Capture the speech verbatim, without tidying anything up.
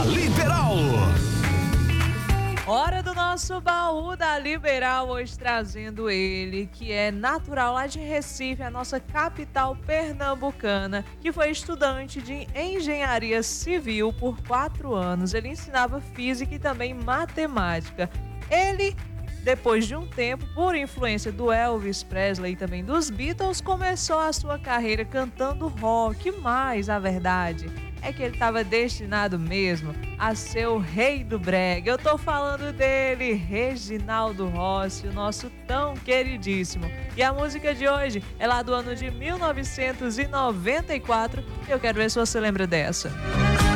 da Liberal. Hora do nosso baú da Liberal, hoje trazendo ele, que é natural lá de Recife, a nossa capital pernambucana, que foi estudante de engenharia civil por quatro anos. Ele ensinava física e também matemática. Ele, depois de um tempo, por influência do Elvis Presley e também dos Beatles, começou a sua carreira cantando rock, mas a verdade é que ele estava destinado mesmo a ser o rei do brega. Eu tô falando dele, Reginaldo Rossi, o nosso tão queridíssimo. E a música de hoje é lá do ano de mil novecentos e noventa e quatro, e eu quero ver se você lembra dessa.